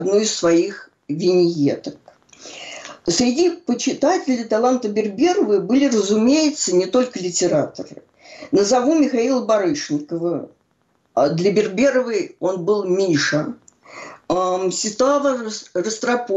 одну из своих виньеток. Среди почитателей таланта Берберовой были, разумеется, не только литераторы. Назову Михаила Барышникова. Для Берберовой он был Миша. Мстислава Ростроповича,